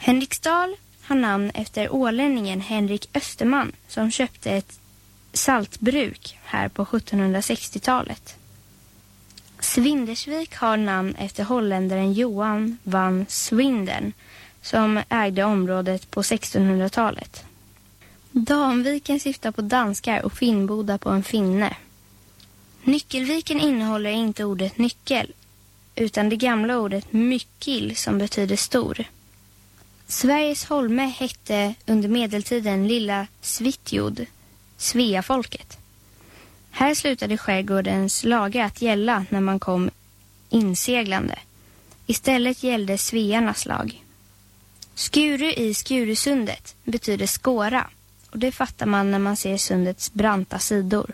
Henriksdal har namn efter ålänningen Henrik Österman som köpte ett saltbruk här på 1760-talet. Svindersvik har namn efter holländaren Johan van Swinden som ägde området på 1600-talet. Damviken syftar på danskar och Finnboda på en finne. Nyckelviken innehåller inte ordet nyckel utan det gamla ordet myckil som betyder stor. Sveriges holme hette under medeltiden Lilla Svitjod, Sveafolket. Här slutade skärgårdens lagar att gälla när man kom inseglande. Istället gällde svearnas lag. Skuru i Skurusundet betyder skåra och det fattar man när man ser sundets branta sidor.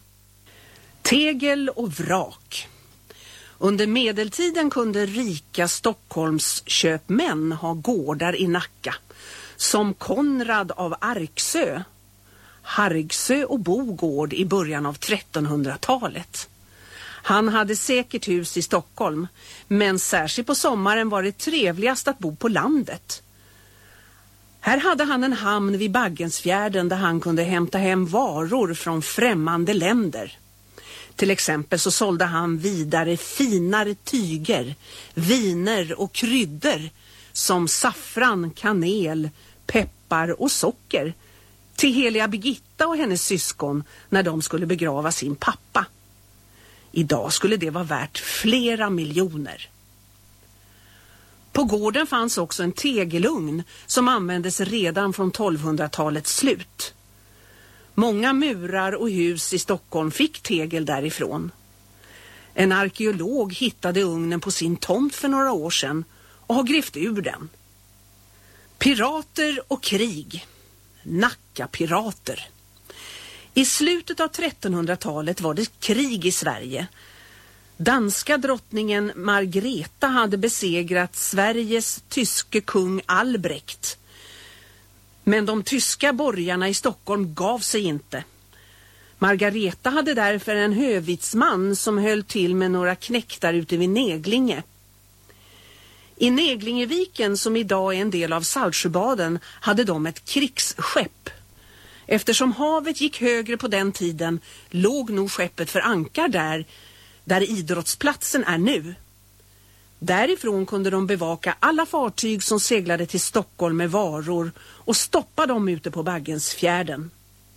Tegel och vrak. Under medeltiden kunde rika Stockholms köpmän ha gårdar i Nacka, som Konrad av Arksö, Hargsö och Bogård i början av 1300-talet. Han hade säkert hus i Stockholm, men särskilt på sommaren var det trevligast att bo på landet. Här hade han en hamn vid Baggensfjärden där han kunde hämta hem varor från främmande länder. Till exempel så sålde han vidare finare tyger, viner och kryddor som saffran, kanel, peppar och socker till heliga Birgitta och hennes syskon när de skulle begrava sin pappa. Idag skulle det vara värt flera miljoner. På gården fanns också en tegelugn som användes redan från 1200-talets slut. Många murar och hus i Stockholm fick tegel därifrån. En arkeolog hittade ugnen på sin tomt för några år sedan och har grävt ur den. Pirater och krig. Nacka-pirater. I slutet av 1300-talet var det krig i Sverige. Danska drottningen Margareta hade besegrat Sveriges tyske kung Albrecht. Men de tyska borgarna i Stockholm gav sig inte. Margareta hade därför en hövitsman som höll till med några knäktar ute vid Neglinge. I Neglingeviken, som idag är en del av Saltsjöbaden, hade de ett krigsskepp. Eftersom havet gick högre på den tiden låg nog skeppet för ankar där idrottsplatsen är nu. Därifrån kunde de bevaka alla fartyg som seglade till Stockholm med varor och stoppa dem ute på Baggensfjärden.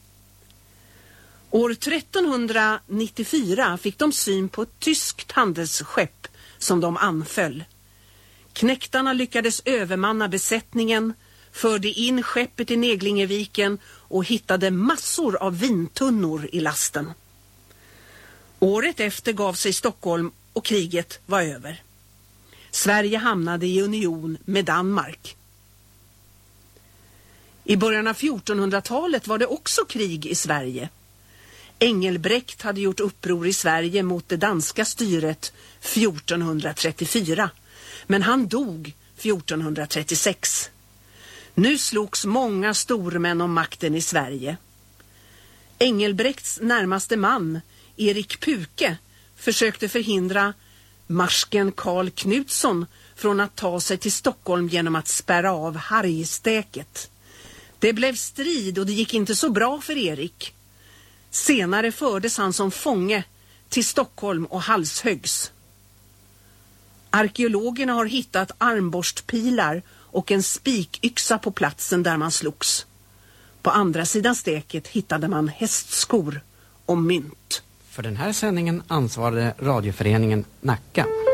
År 1394 fick de syn på ett tyskt handelsskepp som de anföll. Knäktarna lyckades övermanna besättningen, förde in skeppet i Neglingeviken och hittade massor av vintunnor i lasten. Året efter gav sig Stockholm och kriget var över. Sverige hamnade i union med Danmark. I början av 1400-talet var det också krig i Sverige. Engelbrekt hade gjort uppror i Sverige mot det danska styret 1434, men han dog 1436. Nu slogs många stormän om makten i Sverige. Engelbrekts närmaste man, Erik Puke, försökte förhindra marsken Karl Knutsson från att ta sig till Stockholm genom att spärra av Hargstäket. Det blev strid och det gick inte så bra för Erik. Senare fördes han som fånge till Stockholm och halshöggs. Arkeologerna har hittat armborstpilar och en spikyxa på platsen där man slogs. På andra sidan steket hittade man hästskor och mynt. För den här sändningen ansvarade radioföreningen Nacka.